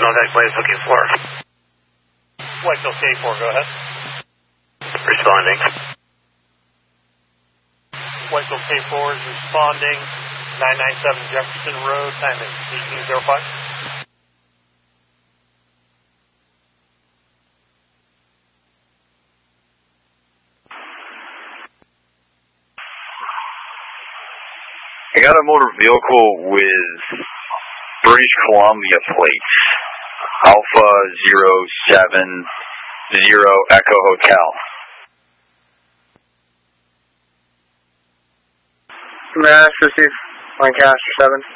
contact Whitetail K4. Whitetail K4, go ahead. Responding. Whitetail K4 is responding. 997 Jefferson Road, time is 18:05. I got a motor vehicle with British Columbia plates. Alpha 070 Echo Hotel. Mass receive Lancaster 7.